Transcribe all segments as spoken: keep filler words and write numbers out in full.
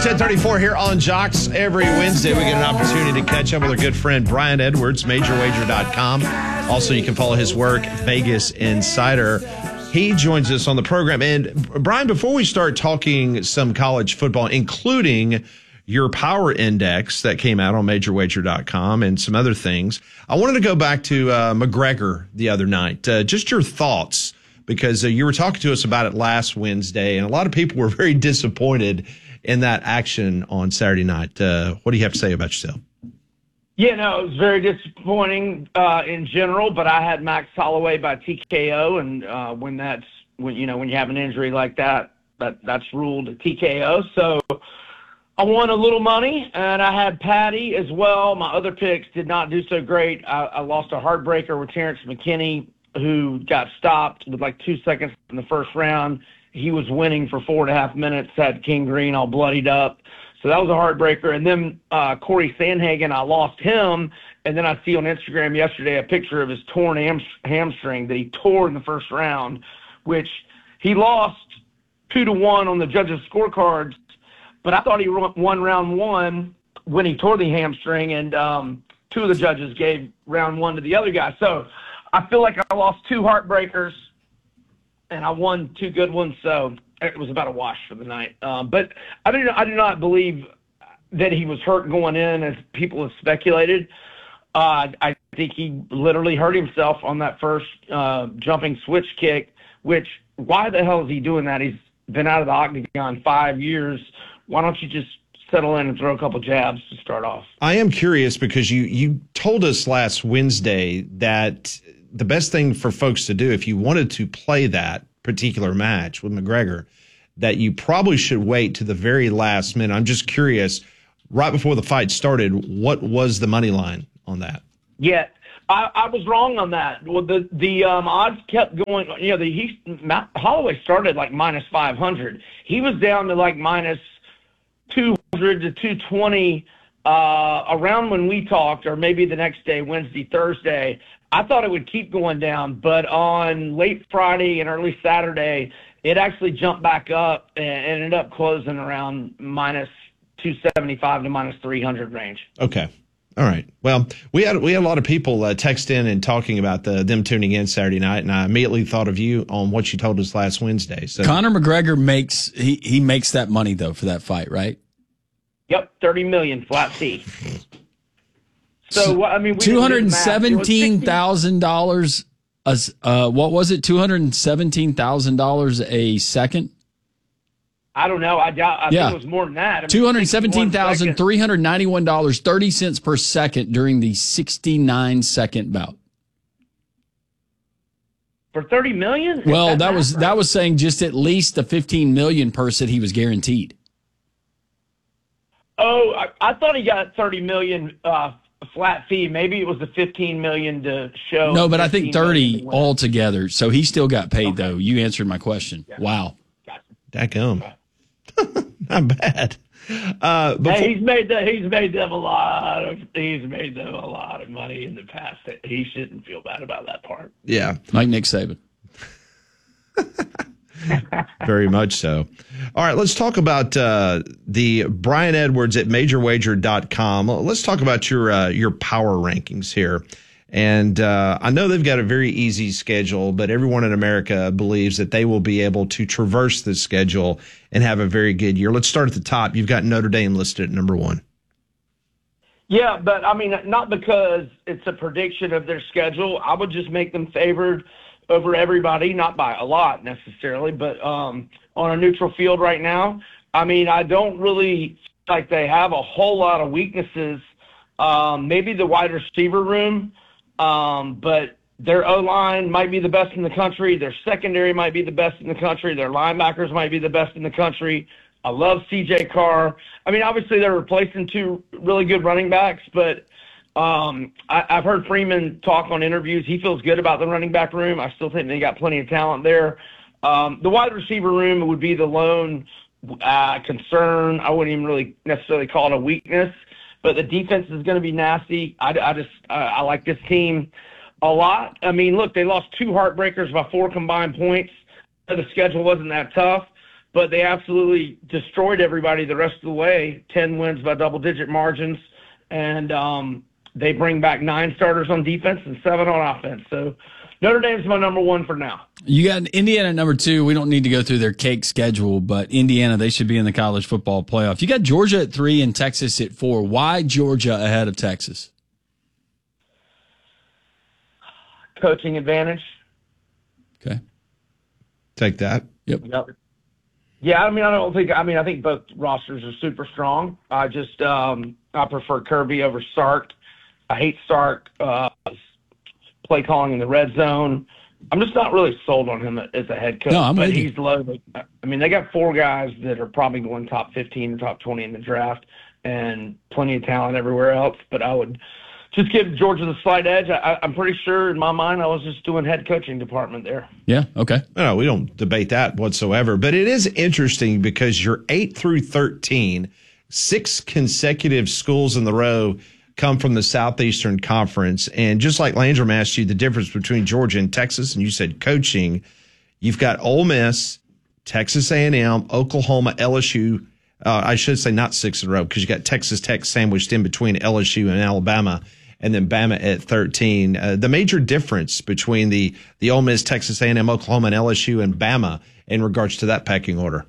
ten thirty-four here on Jocks. Every Wednesday, we get an opportunity to catch up with our good friend Brian Edwards, major wager dot com. Also, you can follow his work, Vegas Insider. He joins us on the program. And, Brian, before we start talking some college football, including your power index that came out on major wager dot com and some other things, I wanted to go back to uh, McGregor the other night. Uh, just your thoughts, because uh, you were talking to us about it last Wednesday, and a lot of people were very disappointed in that action on Saturday night. Uh, what do you have to say about yourself? Yeah, no, it was very disappointing uh, in general, but I had Max Holloway by T K O, and uh, when that's when you know when you have an injury like that, that that's ruled a T K O. So I won a little money, and I had Patty as well. My other picks did not do so great. I, I lost a heartbreaker with Terrence McKinney, who got stopped with like two seconds in the first round. He was winning for four and a half minutes, had King Green all bloodied up. So that was a heartbreaker. And then uh, Corey Sandhagen, I lost him. And then I see on Instagram yesterday a picture of his torn ham- hamstring that he tore in the first round, which he lost two to one on the judges' scorecards. But I thought he won round one when he tore the hamstring, and um, two of the judges gave round one to the other guy. So I feel like I lost two heartbreakers, and I won two good ones, so it was about a wash for the night. Um, but I do, I do not believe that he was hurt going in, as people have speculated. Uh, I think he literally hurt himself on that first uh, jumping switch kick, which, why the hell is he doing that? He's been out of the octagon five years. Why don't you just settle in and throw a couple jabs to start off? I am curious because you, you told us last Wednesday that the best thing for folks to do if you wanted to play that particular match with McGregor, that you probably should wait to the very last minute. I'm just curious, right before the fight started, what was the money line on that? Yeah, I, I was wrong on that. Well, the the um, odds kept going. You know, the he Matt Holloway started like minus five hundred. He was down to like minus two hundred to two twenty uh, around when we talked, or maybe the next day, Wednesday, Thursday. I thought it would keep going down, but on late Friday and early Saturday, it actually jumped back up and ended up closing around minus two seventy-five to minus three hundred range. Okay. All right. Well, we had we had a lot of people uh, text in and talking about the, them tuning in Saturday night, and I immediately thought of you on what you told us last Wednesday. So Conor McGregor makes he, he makes that money though for that fight, right? Yep, thirty million flat fee. So I mean, two hundred seventeen thousand dollars. Uh, what was it? Two hundred seventeen thousand dollars a second. I don't know. I doubt. I yeah. think it was more than that. I mean, two hundred seventeen thousand three hundred ninety-one dollars thirty cents per second during the sixty-nine second bout. For thirty million? Well, that, that was right? that was saying just at least the fifteen million purse that he was guaranteed. Oh, I, I thought he got thirty million uh, flat fee. Maybe it was the fifteen million to show. No, but I think thirty altogether. So he still got paid okay. though. You answered my question. Yeah. Wow. Gotcha. Dadgum. Okay. Not bad. Uh, before- hey, he's made the, he's made them a lot of he's made them a lot of money in the past. He shouldn't feel bad about that part. Yeah, like Nick Saban. Very much so. All right, let's talk about uh, the Brian Edwards at major wager dot com. Let's talk about your uh, your power rankings here. And uh, I know they've got a very easy schedule, but everyone in America believes that they will be able to traverse this schedule and have a very good year. Let's start at the top. You've got Notre Dame listed at number one. Yeah, but, I mean, not because it's a prediction of their schedule. I would just make them favored over everybody, not by a lot necessarily, but um, on a neutral field right now. I mean, I don't really like they have a whole lot of weaknesses. Um, maybe the wide receiver room. Um, but their O-line might be the best in the country. Their secondary might be the best in the country. Their linebackers might be the best in the country. I love C J Carr. I mean, obviously they're replacing two really good running backs, but um, I, I've heard Freeman talk on interviews. He feels good about the running back room. I still think they got plenty of talent there. Um, the wide receiver room would be the lone uh, concern. I wouldn't even really necessarily call it a weakness. But the defense is going to be nasty. I, I just uh, I like this team a lot. I mean, look, they lost two heartbreakers by four combined points. The schedule wasn't that tough. but they absolutely destroyed everybody the rest of the way. ten wins by double-digit margins, and um, they bring back nine starters on defense and seven on offense. So Notre Dame's my number one for now. You got Indiana at number two. We don't need to go through their cake schedule, but Indiana, they should be in the college football playoff. You got Georgia at three and Texas at four. Why Georgia ahead of Texas? Coaching advantage. Okay. Take that. Yep. Yep. Yeah, I mean, I don't think. I mean, I think both rosters are super strong. I just, um, I prefer Kirby over Sark. I hate Sark. Uh, play calling in the red zone. I'm just not really sold on him as a head coach. No, I'm but with you. he's loaded. I mean, they got four guys that are probably going top fifteen or top twenty in the draft, and plenty of talent everywhere else. But I would just give Georgia the slight edge. I, I'm pretty sure in my mind I was just doing head coaching department there. Yeah, okay. No, we don't debate that whatsoever. But it is interesting because you're eight through thirteen, six consecutive schools in the row come from the Southeastern Conference. And just like Landrum asked you the difference between Georgia and Texas, and you said coaching, you've got Ole Miss, Texas A and M, Oklahoma, L S U. Uh, I should say not six in a row because you got Texas Tech sandwiched in between L S U and Alabama, and then Bama at thirteen. Uh, the major difference between the the Ole Miss, Texas A and M, Oklahoma, and L S U and Bama in regards to that pecking order.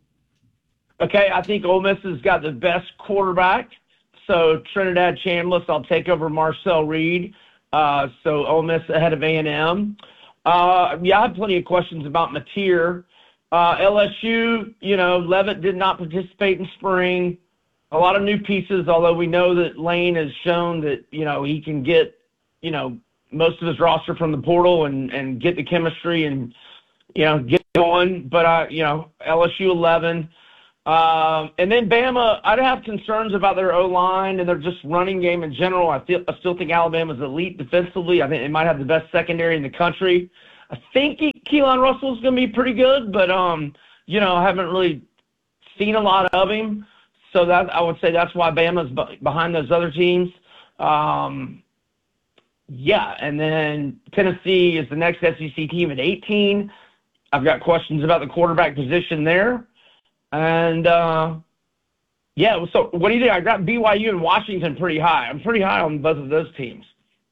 Okay, I think Ole Miss has got the best quarterback. So Trinidad Chambliss, I'll take over Marcel Reed. Uh, so Ole Miss ahead of A and M. Uh, yeah, I have plenty of questions about Mateer. Uh, L S U, you know, Levitt did not participate in spring. A lot of new pieces, although we know that Lane has shown that, you know, he can get, you know, most of his roster from the portal and, and get the chemistry and, you know, get going. But, uh, you know, L S U eleven. Um, and then Bama, I'd have concerns about their O-line and their just running game in general. I, feel, I still think Alabama's elite defensively. I think they might have the best secondary in the country. I think Keelan Russell's going to be pretty good, but, um, you know, I haven't really seen a lot of him. So that I would say that's why Bama's behind those other teams. Um, yeah, and then Tennessee is the next S E C team at eighteen. I've got questions about the quarterback position there. And, uh, yeah, so what do you think? I got B Y U and Washington pretty high. I'm pretty high on both of those teams.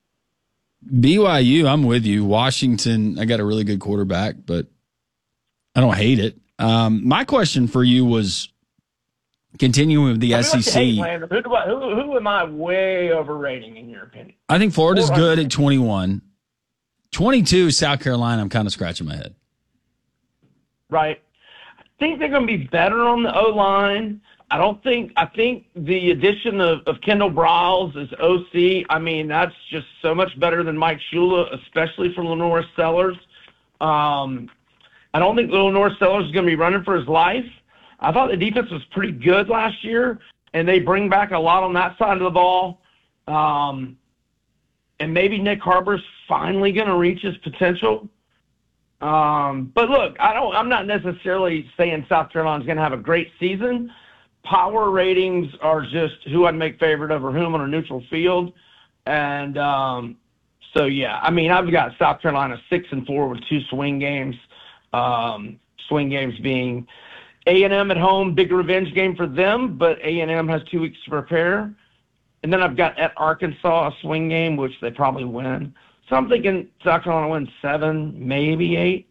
B Y U, I'm with you. Washington, I got a really good quarterback, but I don't hate it. Um, my question for you was continuing with the I mean, S E C. Who, do I, who, who am I way overrating, in your opinion? I think Florida's good at twenty-one. twenty-two, South Carolina, I'm kind of scratching my head. Right. I think they're going to be better on the O-line. I don't think – I think the addition of, of Kendall Briles as O C, I mean, that's just so much better than Mike Shula, especially for Lenore Sellers. Um, I don't think Lenore Sellers is going to be running for his life. I thought the defense was pretty good last year, and they bring back a lot on that side of the ball. Um, and maybe Nick Harbor's finally going to reach his potential. Um, but look, I don't, I'm not necessarily saying South Carolina's going to have a great season. Power ratings are just who I'd make favorite over whom on a neutral field. And, um, so yeah, I mean, I've got South Carolina six and four with two swing games. Um, swing games being A and M at home, big revenge game for them, but A and M has two weeks to prepare. And then I've got at Arkansas a swing game, which they probably win. So I'm thinking South Carolina wins seven, maybe eight.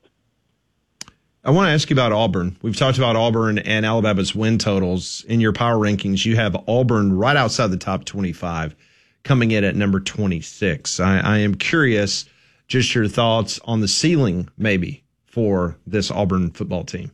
I want to ask you about Auburn. We've talked about Auburn and Alabama's win totals. In your power rankings, you have Auburn right outside the top twenty-five, coming in at number twenty-six. I, I am curious, just your thoughts on the ceiling, maybe, for this Auburn football team.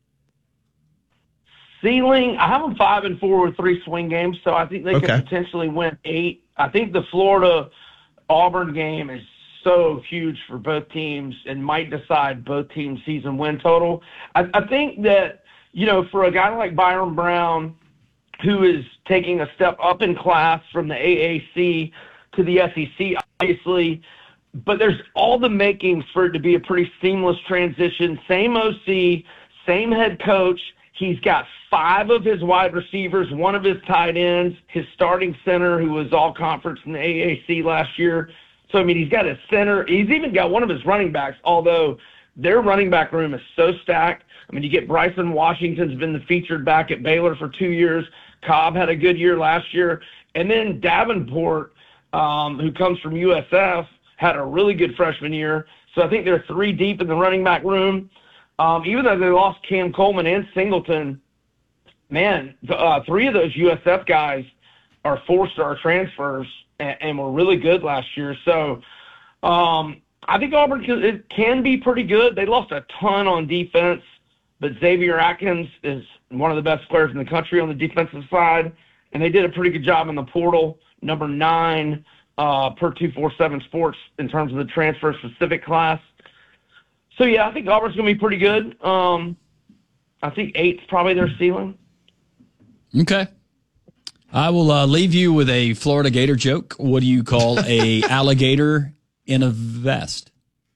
Ceiling, I have them five and four with three swing games, so I think they Okay. could potentially win eight. I think the Florida Auburn game is so huge for both teams and might decide both teams' season win total. I, I think that, you know, for a guy like Byron Brown, who is taking a step up in class from the A A C to the S E C, obviously, but there's all the makings for it to be a pretty seamless transition. Same O C, same head coach. He's got five of his wide receivers, one of his tight ends, his starting center, who was all conference in the A A C last year. So, I mean, he's got a center. He's even got one of his running backs, although their running back room is so stacked. I mean, you get Bryson Washington's been the featured back at Baylor for two years. Cobb had a good year last year. And then Davenport, um, who comes from U S F, had a really good freshman year. So I think they're three deep in the running back room. Um, even though they lost Cam Coleman and Singleton, man, the, uh, three of those U S F guys are four-star transfers and, and were really good last year. So um, I think Auburn can, it can be pretty good. They lost a ton on defense, but Xavier Atkins is one of the best players in the country on the defensive side, and they did a pretty good job in the portal, number nine uh, per two forty-seven Sports in terms of the transfer-specific class. So, yeah, I think Auburn's going to be pretty good. Um, I think eight's probably their ceiling. Okay. I will uh, leave you with a Florida Gator joke. What do you call a alligator in a vest?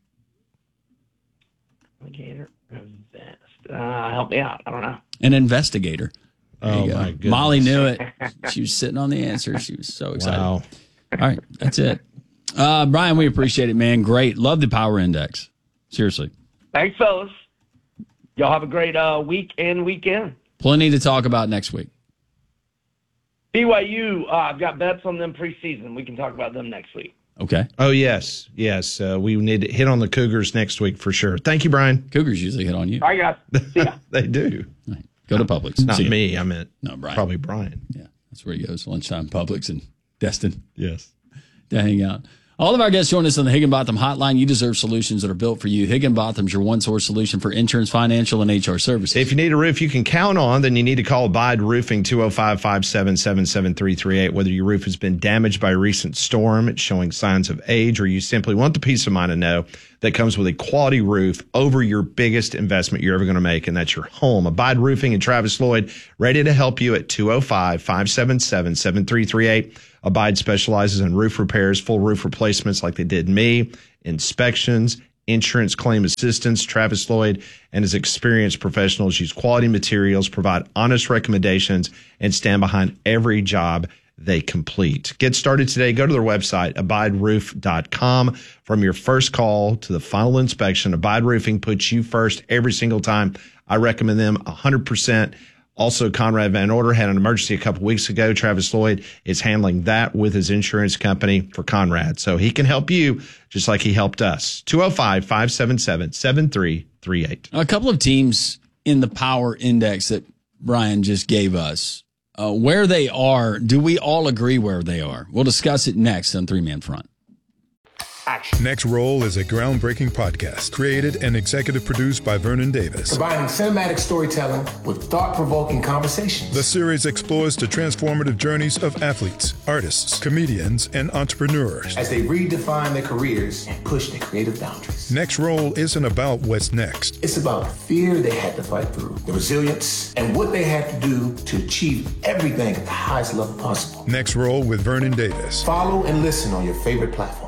Alligator in a vest. Uh, help me out. I don't know. An investigator. There Oh, you go. my goodness. Molly knew it. She was sitting on the answer. She was so excited. Wow. All right, that's it. Uh, Brian, we appreciate it, man. Great. Love the Power Index. Seriously. Thanks, fellas. Y'all have a great uh, week and weekend. Plenty to talk about next week. B Y U, uh, I've got bets on them preseason. We can talk about them next week. Okay. Oh, yes. Yes. Uh, we need to hit on the Cougars next week for sure. Thank you, Brian. Cougars usually hit on you. All right, guys. See ya. They do. All right. Go to Publix. Not See ya. me. I meant No, Brian. probably Brian. Yeah, that's where he goes. Lunchtime Publix and Destin Yes. to hang out. All of our guests join us on the Higginbotham Hotline. You deserve solutions that are built for you. Higginbotham's your one-source solution for insurance, financial, and H R services. If you need a roof you can count on, then you need to call Abide Roofing, two oh five, five seven seven, seven three three eight. Whether your roof has been damaged by a recent storm, it's showing signs of age, or you simply want the peace of mind to know that comes with a quality roof over your biggest investment you're ever going to make, and that's your home. Abide Roofing and Travis Lloyd, ready to help you at two oh five, five seven seven, seven three three eight. Abide specializes in roof repairs, full roof replacements like they did me, inspections, insurance claim assistance. Travis Lloyd and his experienced professionals use quality materials, provide honest recommendations, and stand behind every job they complete. Get started today. Go to their website, abide roof dot com. From your first call to the final inspection, Abide Roofing puts you first every single time. I recommend them one hundred percent. Also, Conrad Van Order had an emergency a couple weeks ago. Travis Lloyd is handling that with his insurance company for Conrad. So he can help you just like he helped us. two oh five, five seven seven, seven three three eight. A couple of teams in the Power Index that Brian just gave us. Uh, where they are, do we all agree where they are? We'll discuss it next on Three Man Front. Next Roll is a groundbreaking podcast created and executive produced by Vernon Davis. Combining cinematic storytelling with thought-provoking conversations. The series explores the transformative journeys of athletes, artists, comedians, and entrepreneurs as they redefine their careers and push their creative boundaries. Next Roll isn't about what's next. It's about the fear they had to fight through, the resilience, and what they had to do to achieve everything at the highest level possible. Next Roll with Vernon Davis. Follow and listen on your favorite platform.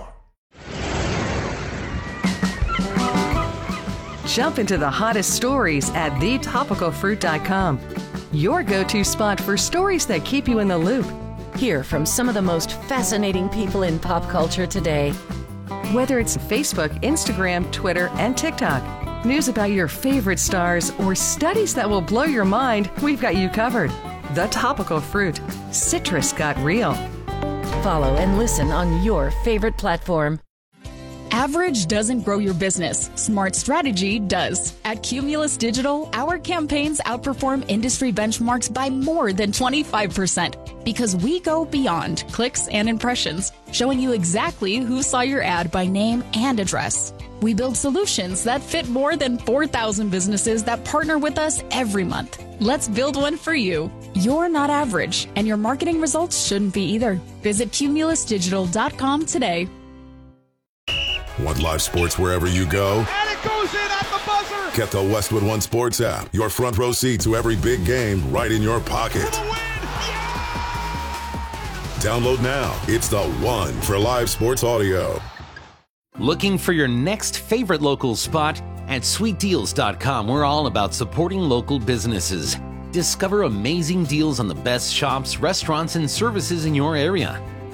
Jump into the hottest stories at the topical fruit dot com. Your go-to spot for stories that keep you in the loop. Hear from some of the most fascinating people in pop culture today. Whether it's Facebook, Instagram, Twitter, and TikTok, news about your favorite stars, or studies that will blow your mind, we've got you covered. The Topical Fruit. Citrus got real. Follow and listen on your favorite platform. Average doesn't grow your business. Smart strategy does. At Cumulus Digital, our campaigns outperform industry benchmarks by more than twenty-five percent because we go beyond clicks and impressions, showing you exactly who saw your ad by name and address. We build solutions that fit more than four thousand businesses that partner with us every month. Let's build one for you. You're not average, and your marketing results shouldn't be either. Visit cumulus digital dot com today. Want live sports wherever you go? And it goes in at the buzzer! Get the Westwood One Sports app. Your front row seat to every big game right in your pocket. For the win! Yeah! Download now. It's the one for live sports audio. Looking for your next favorite local spot? At sweet deals dot com, we're all about supporting local businesses. Discover amazing deals on the best shops, restaurants, and services in your area.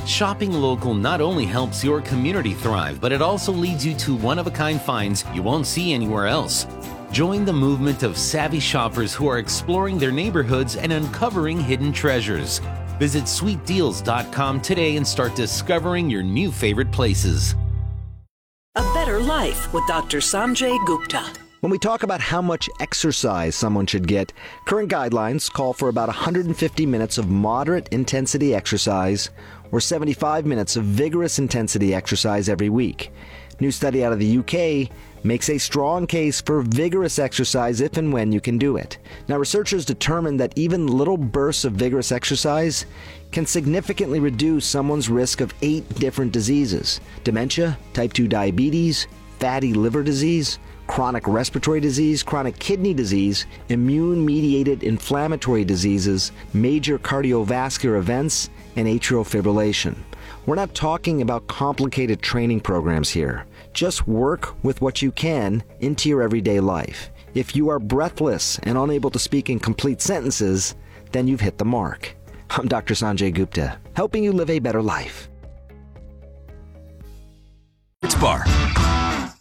Shopping local not only helps your community thrive, but it also leads you to one-of-a-kind finds you won't see anywhere else. Join the movement of savvy shoppers who are exploring their neighborhoods and uncovering hidden treasures. Visit sweet deals dot com today and start discovering your new favorite places. A Better Life with Doctor Sanjay Gupta. When we talk about how much exercise someone should get, current guidelines call for about one hundred fifty minutes of moderate intensity exercise or seventy-five minutes of vigorous intensity exercise every week. New study out of the U K makes a strong case for vigorous exercise if and when you can do it. Now, researchers determined that even little bursts of vigorous exercise can significantly reduce someone's risk of eight different diseases: dementia, type two diabetes, fatty liver disease, chronic respiratory disease, chronic kidney disease, immune-mediated inflammatory diseases, major cardiovascular events, and atrial fibrillation. We're not talking about complicated training programs here. Just work with what you can into your everyday life. If you are breathless and unable to speak in complete sentences, then you've hit the mark. I'm Doctor Sanjay Gupta, helping you live a better life. Bar.